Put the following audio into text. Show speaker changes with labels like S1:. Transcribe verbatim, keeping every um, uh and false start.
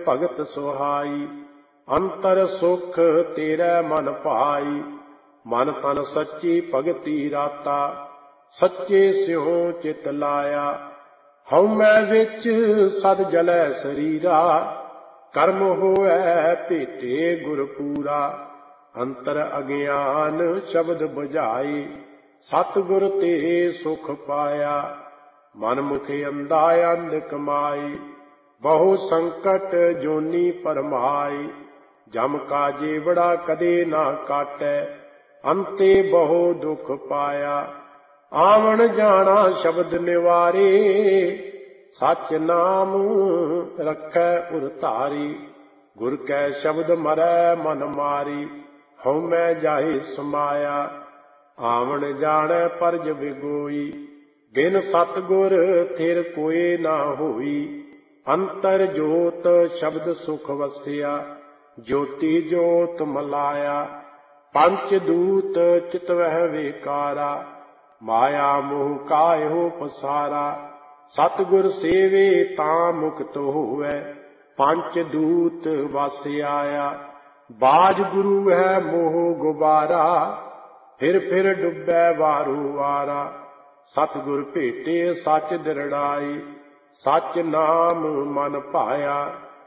S1: ਭਗਤ ਸੁਹਾਈ। ਅੰਤਰ ਸੁਖ ਤੇਰੇ ਮਨ ਭਾਈ, ਮਨ ਤਨ ਸੱਚੀ ਭਗਤੀ ਰਾਤਾ। ਸੱਚੇ ਸਿਉ ਚਿਤ ਲਾਇਆ, ਹਉਮੈ ਵਿੱਚ ਸਦ ਜਲੈ ਸਰੀਰਾ। ਕਰਮ ਹੋਐ ਭੇਟੇ ਗੁਰ ਪੂਰਾ, ਅੰਤਰ ਅਗਿਆਨ ਸ਼ਬਦ ਬੁਝਾਈ। ਸਤਿਗੁਰ ਤੇ ਸੁਖ ਪਾਇਆ, ਮਨ ਮੁਖ ਅੰਧਾ ਅੰਧ ਕਮਾਈ। ਬਹੁ ਸੰਕਟ ਜੋਨੀ ਭਰਮਾਈ, ਜਮ ਕਾ ਜੀਵੜਾ ਕਦੇ ਨਾ ਕਾਟੈ। ਅੰਤੇ ਬਹੁ ਦੁਖ ਪਾਇਆ, ਆਵਣ ਜਾਣਾ ਸ਼ਬਦ ਨਿਵਾਰੇ। ਸਚ ਨਾਮ ਰੱਖੈ ਉਰ ਧਾਰੀ, ਗੁਰ ਕੈ ਸ਼ਬਦ ਮਰੈ ਮਨ ਮਾਰੀ। ਹਉਮੈ ਜਾਹਿ ਸਮਾਇਆ, ਆਵਣ ਜਾਣੈ ਪਰਜ ਵਿਗੋਈ। ਬਿਨ ਸਤਿਗੁਰ ਥਿਰ ਕੋਇ ਨਾ ਹੋਈ, ਅੰਤਰ ਜੋਤ ਸ਼ਬਦ ਸੁਖ ਵਸਿਆ। ਜੋਤੀ ਜੋਤ ਮਲਾਇਆ, ਪੰਚ ਦੂਤ ਚਿਤਵਹਿ ਵਿਕਾਰਾ। ਮਾਇਆ ਮੋਹ ਕਾਇਓ ਪਸਾਰਾ, ਸਤਿਗੁਰ ਸੇਵੇ ਤਾਂ ਮੁਕਤ ਹੋਵੈ। ਪੰਚ ਦੂਤ ਵਸ ਆਇਆ, ਬਾਜ ਗੁਰੂ ਹੈ ਮੋਹ ਗੁਬਾਰਾ। ਫਿਰ ਫਿਰ ਡੁੱਬੈ ਵਾਰੂ ਵਾਰਾ, ਸਤਿਗੁਰ ਭੇਟੇ ਸੱਚ ਦਿਰੜਾਈ। ਸਚ ਨਾਮ ਮਨ ਭਾਇਆ,